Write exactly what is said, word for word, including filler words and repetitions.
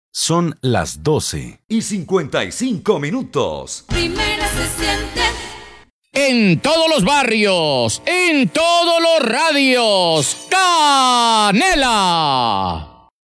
Son las doce y cincuenta y cinco minutos. Primera se siente en todos los barrios, en todos los radios. ¡Canela!